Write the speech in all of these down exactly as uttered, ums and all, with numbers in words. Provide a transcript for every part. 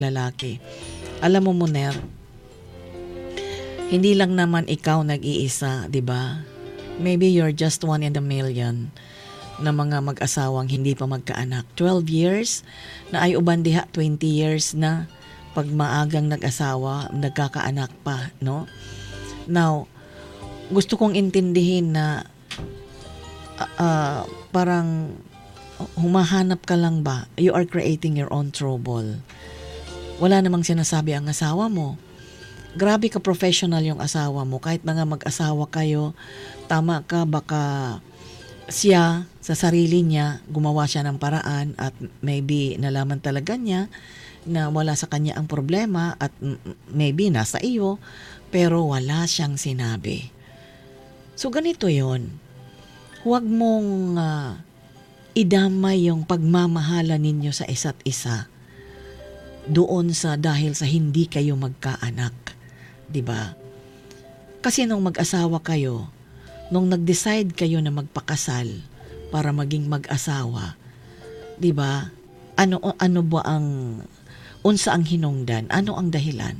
lalaki. Alam mo, Moner, hindi lang naman ikaw nag-iisa, 'di ba? Maybe you're just one in a million na mga mag-asawang hindi pa magkaanak. Twelve years na ay uban diha twenty years na pag maagang nag-asawa, nagkakaanak pa, no? Now, gusto kong intindihin na uh, uh, parang humahanap ka lang ba? You are creating your own trouble. Wala namang sinasabi ang asawa mo. Grabe ka professional yung asawa mo. Kahit mga mag-asawa kayo, tama ka, baka siya sa sarili niya, gumawa siya ng paraan at maybe nalaman talaga niya na wala sa kanya ang problema at maybe nasa iyo, pero wala siyang sinabi. So ganito yon. Huwag mong uh, idamay yung pagmamahala ninyo sa isa't isa doon sa dahil sa hindi kayo magkaanak, 'di ba? Kasi nung mag-asawa kayo, nung nag-decide kayo na magpakasal para maging mag-asawa, 'di ba? Ano ano ba ang unsa ang hinungdan? Ano ang dahilan?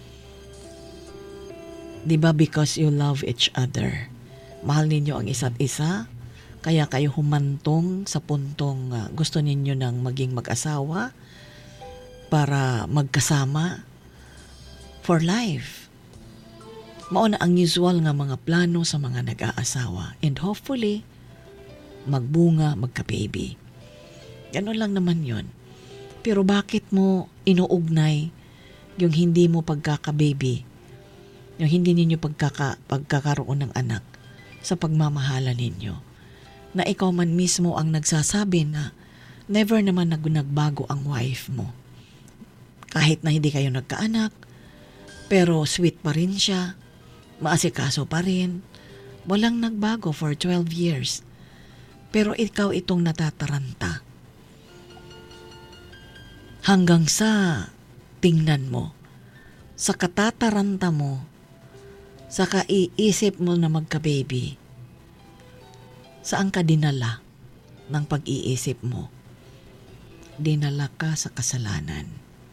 'Di ba, because you love each other. Mahal ninyo ang isa't isa, kaya kayo humantong sa puntong uh, gusto ninyo nang maging mag-asawa para magkasama for life. Mauna ang usual nga mga plano sa mga nag-aasawa and hopefully magbunga, magka-baby. Ganun lang naman yon. Pero bakit mo inuugnay yung hindi mo pagkaka-baby, yung hindi ninyo pagkaka, pagkakaroon ng anak sa pagmamahala ninyo? Na ikaw man mismo ang nagsasabi na never naman nag- nagbago ang wife mo. Kahit na hindi kayo nagkaanak, pero sweet pa rin siya, maasikaso pa rin, walang nagbago for twelve years. Pero ikaw itong natataranta. Hanggang sa tingnan mo, sa katataranta mo, sa kaiisip mo na magka-baby, saan ka dinala ng pag-iisip mo? Dinala ka sa kasalanan.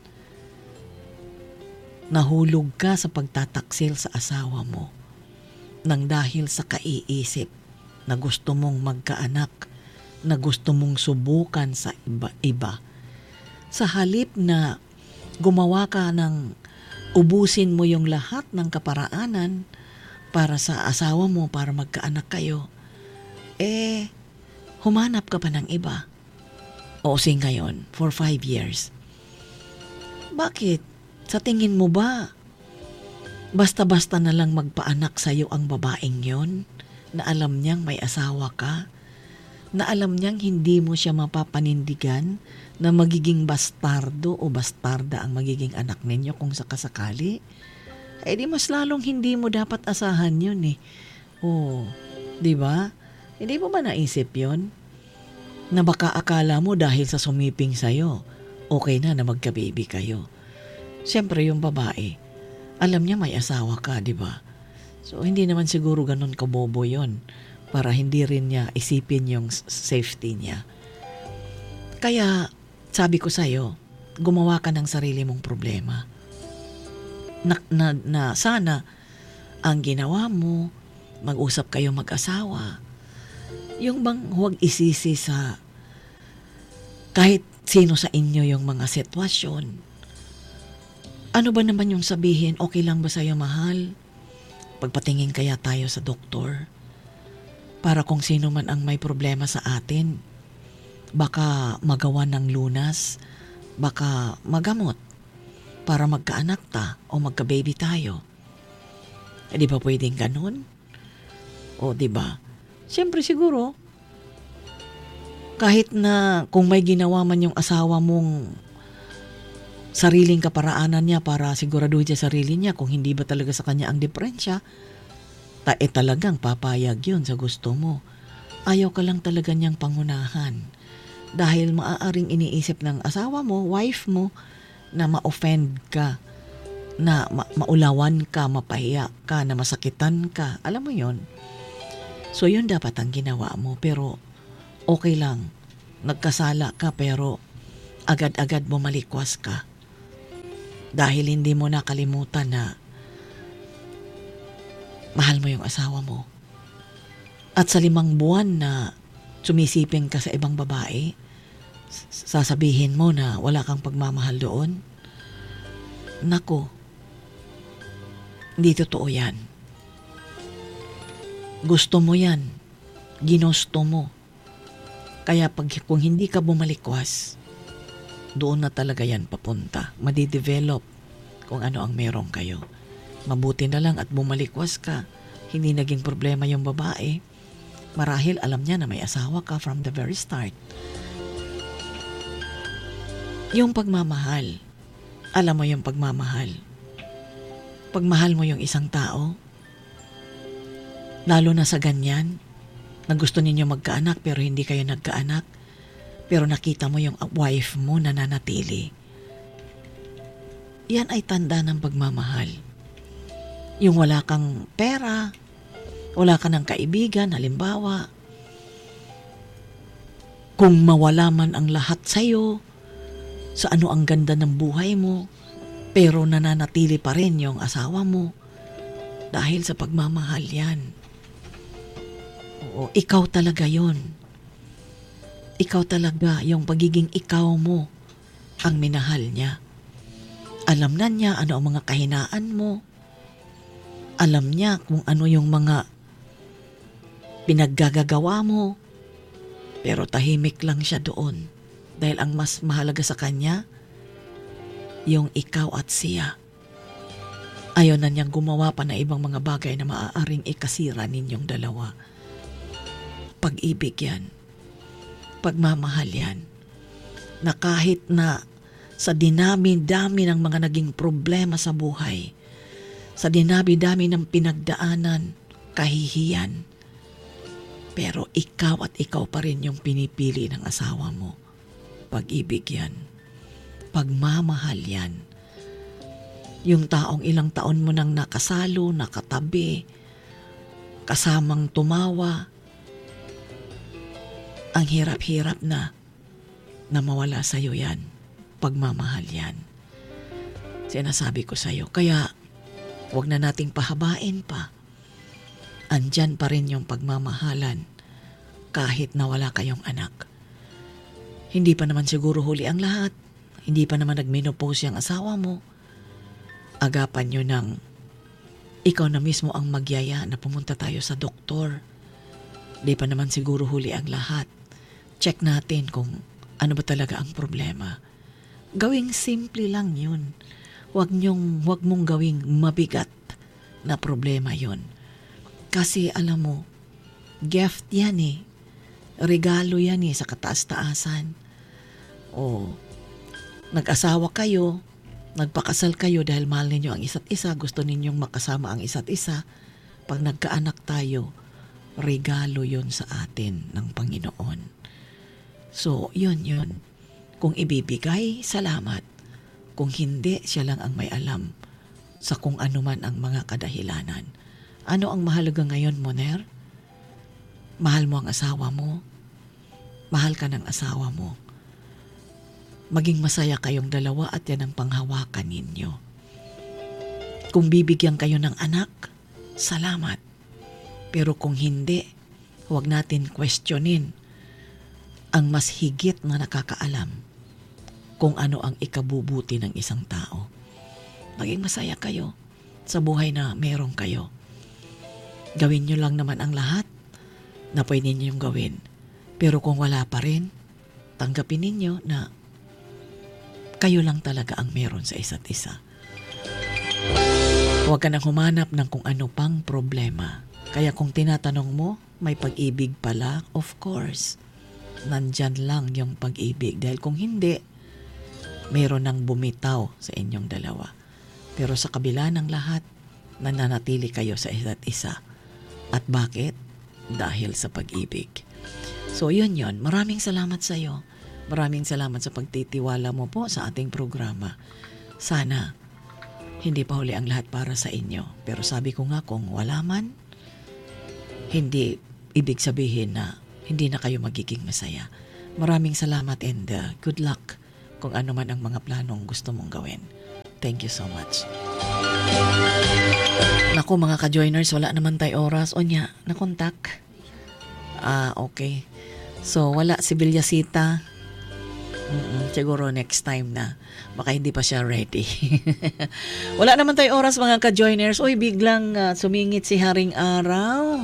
Nahulog ka sa pagtataksil sa asawa mo nang dahil sa kaiisip na gusto mong magkaanak, na gusto mong subukan sa iba-iba. Sa halip na gumawa ka ng ubusin mo yung lahat ng kaparaanan para sa asawa mo, para magkaanak kayo, eh, humanap ka pa ng iba. O sing ngayon, for five years. Bakit? Sa tingin mo ba, basta-basta na lang magpaanak sa'yo ang babaeng yon, na alam niyang may asawa ka, na alam niyang hindi mo siya mapapanindigan, na magiging bastardo o bastarda ang magiging anak ninyo kung sakasakali? Eh di mas lalong hindi mo dapat asahan yun eh. Oh, di ba? Hindi mo ba naisip yon? Na baka akala mo dahil sa sumiping sa'yo, okay na na magka-baby kayo. Siyempre yung babae, alam niya may asawa ka, di ba? So hindi naman siguro ganun kabobo yon para hindi rin niya isipin yung safety niya. Kaya sabi ko sa'yo, gumawa ka ng sarili mong problema. Na, na, na sana ang ginawa mo, mag-usap kayo mag-asawa, yung bang huwag isisi sa kahit sino sa inyo yung mga sitwasyon. Ano ba naman yung sabihin, okay lang ba sa'yo, mahal? Pagpatingin kaya tayo sa doktor para kung sino man ang may problema sa atin, baka magawa ng lunas, baka magamot para magkaanak ta o magka-baby tayo. Eh, di ba pwedeng ganun? O di ba? Siyempre siguro, kahit na kung may ginawa man yung asawa mong sariling kaparaanan niya para siguraduhin sa sarili niya kung hindi ba talaga sa kanya ang diferensya, ta eh talagang papayag yun sa gusto mo. Ayaw ka lang talaga niyang pangunahan dahil maaaring iniisip ng asawa mo, wife mo, na ma-offend ka, na ma- maulawan ka, mapahiya ka, na masakitan ka. Alam mo yun? So yun dapat ang ginawa mo, pero okay lang. Nagkasala ka pero agad-agad bumalikwas ka. Dahil hindi mo nakalimutan na mahal mo yung asawa mo. At sa limang buwan na sumisiping ka sa ibang babae, sasabihin mo na wala kang pagmamahal doon? Nako, hindi totoo yan. Gusto mo yan. Ginusto mo. Kaya pag, kung hindi ka bumalikwas, doon na talaga yan papunta. Madidevelop kung ano ang meron kayo. Mabuti na lang at bumalikwas ka. Hindi naging problema yung babae. Marahil alam niya na may asawa ka from the very start. Yung pagmamahal. Alam mo yung pagmamahal. Pagmahal mo yung isang tao, lalo na sa ganyan, na gusto ninyo magkaanak pero hindi kayo nagkaanak, pero nakita mo yung wife mo na nanatili. Yan ay tanda ng pagmamahal. Yung wala kang pera, wala ka ng kaibigan, halimbawa, kung mawala man ang lahat sa'yo, sa ano ang ganda ng buhay mo, pero nananatili pa rin yung asawa mo, dahil sa pagmamahal yan. Oo, ikaw talaga yon. Ikaw talaga, yung pagiging ikaw mo, ang minahal niya. Alam na niya ano ang mga kahinaan mo. Alam niya kung ano yung mga pinaggagawa mo. Pero tahimik lang siya doon. Dahil ang mas mahalaga sa kanya, yung ikaw at siya. Ayaw na niyang gumawa pa na ibang mga bagay na maaaring ikasira ninyong dalawa. Pag-ibig yan. Pagmamahal yan. Na kahit na sa dinami-dami ng mga naging problema sa buhay, sa dinami-dami ng pinagdaanan, kahihiyan, pero ikaw at ikaw pa rin yung pinipili ng asawa mo. Pag-ibig yan. Pagmamahal yan. Yung taong ilang taon mo nang nakasalo, nakatabi, kasamang tumawa, ang hirap-hirap na na mawala sa'yo yan. Pagmamahal yan. Sinasabi ko sa'yo. Kaya, huwag na nating pahabain pa. Andyan pa rin yung pagmamahalan kahit na wala kayong anak. Hindi pa naman siguro huli ang lahat. Hindi pa naman nag-menopause yung asawa mo. Agapan nyo ng ikaw na mismo ang magyaya na pumunta tayo sa doktor. Hindi pa naman siguro huli ang lahat. Check natin kung ano ba talaga ang problema. Gawing simple lang yun. Huwag nyong, huwag mong gawing mabigat na problema yun. Kasi alam mo, gift yan eh. Regalo yan eh sa kataas-taasan. O, nag-asawa kayo, nagpakasal kayo dahil mahal ninyo ang isa't isa, gusto ninyong makasama ang isa't isa. Pag nagkaanak tayo, regalo yon sa atin ng Panginoon. So, yun yun. Kung ibibigay, salamat. Kung hindi, siya lang ang may alam sa kung ano man ang mga kadahilanan. Ano ang mahalaga ngayon, Moner? Mahal mo ang asawa mo. Mahal ka ng asawa mo. Maging masaya kayong dalawa at yan ang panghawakan ninyo. Kung bibigyan kayo ng anak, salamat. Pero kung hindi, huwag natin questionin ang mas higit na nakakaalam kung ano ang ikabubuti ng isang tao. Maging masaya kayo sa buhay na meron kayo. Gawin nyo lang naman ang lahat na pwede ninyong gawin. Pero kung wala pa rin, tanggapin ninyo na kayo lang talaga ang meron sa isa't isa. Huwag ka nang humanap ng kung ano pang problema. Kaya kung tinatanong mo, may pag-ibig pala, of course. Nandyan lang yung pag-ibig. Dahil kung hindi, meron nang bumitaw sa inyong dalawa. Pero sa kabila ng lahat, nananatili kayo sa isa't isa. At bakit? Dahil sa pag-ibig. So yun yun. Maraming salamat sa iyo. Maraming salamat sa pagtitiwala mo po sa ating programa. Sana, hindi pa huli ang lahat para sa inyo. Pero sabi ko nga, kung wala man, hindi ibig sabihin na hindi na kayo magiging masaya. Maraming salamat and uh, good luck kung ano man ang mga planong gusto mong gawin. Thank you so much. Naku mga ka-joiners, wala naman tayo oras. O niya, nakontak? Ah, okay. So, wala si Villasita. Mm-mm, siguro next time na. Baka hindi pa siya ready. Wala naman tayo oras mga ka-joiners. Uy, biglang uh, sumingit si Haring Araw.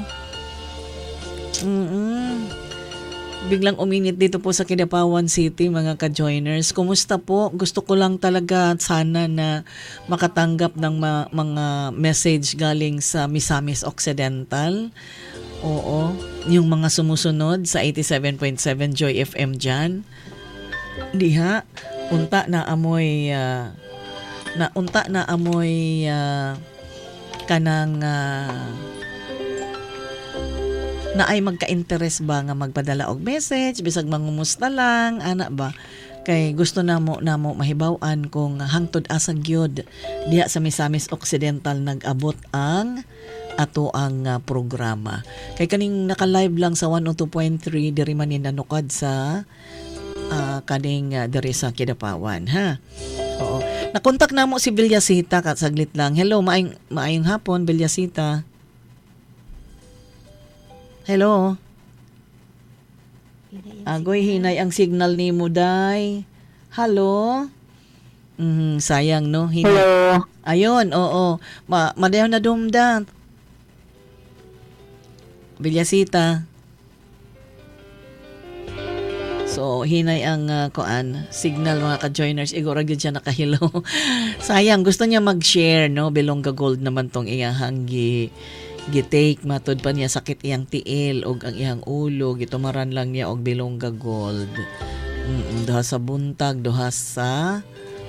Mm-mm. Biglang uminit dito po sa Kidapawan City mga ka-joiners. Kumusta po? Gusto ko lang talaga sana na makatanggap ng ma- mga message galing sa Misamis Occidental. Oo, yung mga sumusunod sa eighty-seven point seven Joy F M dyan. Diha, unta na amoy uh, na unta na amoy uh, kanang uh, na ay magka-interest ba nga magpadala og message bisag mangumusta lang ana ba kay gusto namo namo mahibaw-an kung hangtod asa gyud diha sa Misamis Occidental nag-abot ang ato ang uh, programa. Kay kaning naka-live lang sa one oh two point three diri man ni nanukad sa uh, kaning uh, diri sa Kidapawan ha. Oo. Nakontak namo si Villasita kat saglit lang. Hello, maayong maayong hapon Villasita. Hello. Agoy hinay ang signal ni mo day. Hello. Mm, sayang no. Hinay. Hello. Ayun, oo. Ma madayon na dumda. Villasita. So, hinay ang uh, kuan, signal mga ka-joiners. Igora gyud siya nakahilo. Sayang, gusto niya mag-share, no? Belongga Gold naman tong iyahang gi gitake matud pa niya sakit iyang tiil og ang iyang ulo gitumaran lang niya og Belongga Gold. Mm, duha sa buntag, duha sa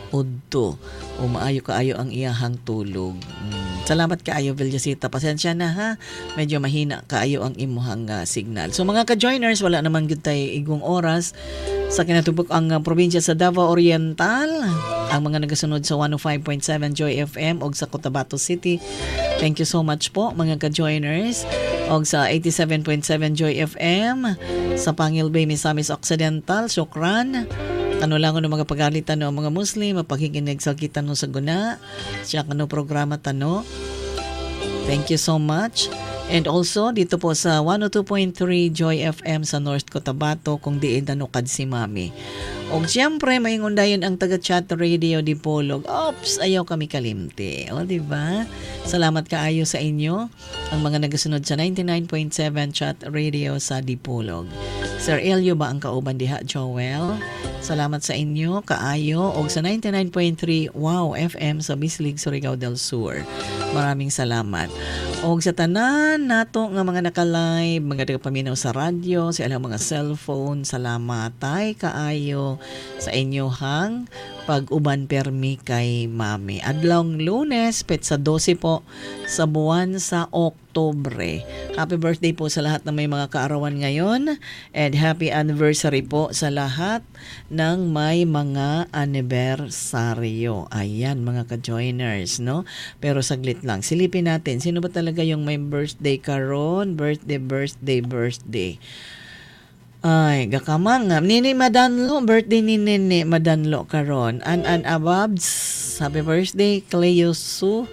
udto. Umaayo kaayo ang iyahang tulog. Mm, salamat kaayo Villasita. Pasensya na ha. Medyo mahina kaayo ang imuhang uh, signal. So mga ka-joiners, wala naman gyud tay igong oras sa kinatubok ang uh, probinsya sa Davao Oriental. Ang mga nagasunod sa one oh five point seven Joy F M og sa Cotabato City. Thank you so much po mga ka-joiners. Og sa eighty-seven point seven Joy F M sa Pangil Bay, Misamis Occidental. Syukran. Kano lang no mga pagalitan no mga Muslim, mapagkikinig sa kita no sa guna. Siya kano programa tano. Thank you so much. And also dito po sa one oh two point three Joy F M sa North Cotabato kung diin nanukad si Mami. Og siyempre maingon dayon ang taga-chat radio Dipolog. Ops, ayaw kami kalimti. O di ba? Salamat kaayo sa inyo ang mga nagasunod sa ninety-nine point seven chat radio sa Dipolog. Sir Elio ba ang kauban diha, Joel? Salamat sa inyo kaayo og sa ninety-nine point three Wow F M sa Bislig, Surigao del Sur. Maraming salamat. Og sa tanan nato nga mga naka-live, mga tagapaminaw sa radyo, sa ilang mga cellphone, salamat tay kaayo sa inyo hang pag-uban permi kay Mami. Adlong Lunes, petsa twelve po sa buwan sa Oktubre. Happy birthday po sa lahat na may mga kaarawan ngayon and happy anniversary po sa lahat ng may mga anibersaryo. Ayan mga ka-joiners, no? Pero saglit lang, silipin natin. Sino ba talaga yung may birthday karon? Birthday, birthday, birthday. Ay, gakamang. Nini Madanlo, birthday ni Nini Madanlo karon. An An Ababs, happy birthday. Cleo Su.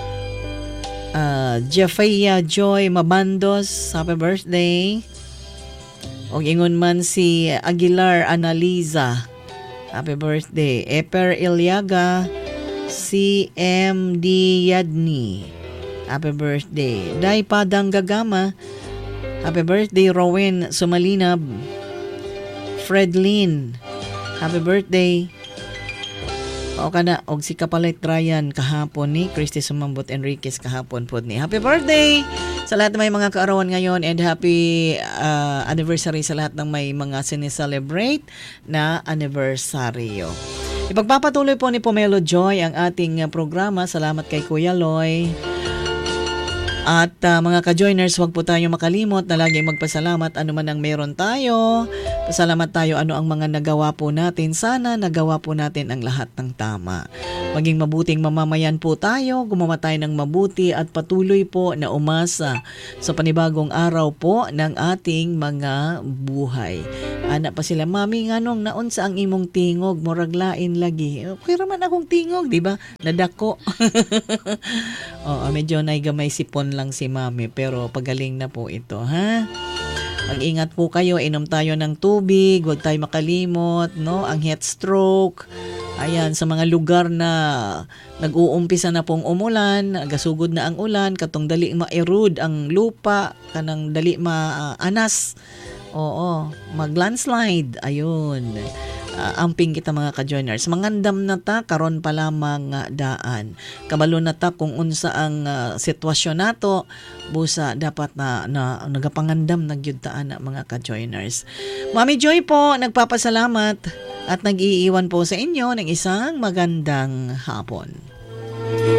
Uh, Jafaya Joy Mabandos, happy birthday. Og ingon man si Aguilar Analiza, happy birthday. Eper Iliaga, C M D Yadni, happy birthday. Day Padang Gagama, happy birthday. Rowan Sumalinab, Fredlin, happy birthday. O kana og si Kapalit Ryan kahapon ni Christy Sumambot Enriquez kahapon pod ni. Happy birthday sa lahat ng may mga kaarawan ngayon and happy uh, anniversary sa lahat ng may mga sineselebrate na anibersaryo. Ipagpapatuloy po ni Pomelo Joy ang ating uh, programa. Salamat kay Kuya Loy. At uh, mga ka-joiners, huwag po tayo makalimot na laging magpasalamat ano man ang meron tayo. Pasalamat tayo ano ang mga nagawa po natin. Sana nagawa po natin ang lahat ng tama. Maging mabuting mamamayan po tayo, gumawa tayo ng mabuti at patuloy po na umasa sa panibagong araw po ng ating mga buhay. Ana pa sila, mami nganong naon sa ang imong tingog, murag lain lagi. Okay raman akong tingog, di ba? Nadako. Oo, medyo naigamay sipon lang si mami, pero pagaling na po ito, ha? Mag-ingat po kayo, inom tayo ng tubig, huwag tayo makalimot, no? Ang heat stroke. Ayan, sa mga lugar na nag-uumpisa na pong umulan, gasugod na ang ulan, katong dali ma-erode ang lupa, kanang dali ma-anas. Oo, mag-landslide. Ayun. Uh, amping kita mga ka-joiners. Mangandam na ta, karon pa lamang uh, daan. Kabalo na ta kung unsa ang uh, sitwasyon nato, busa dapat na, na nagapangandam nagyudtaan na mga ka-joiners. Mami Joy po, nagpapasalamat at nag-iiwan po sa inyo ng isang magandang hapon.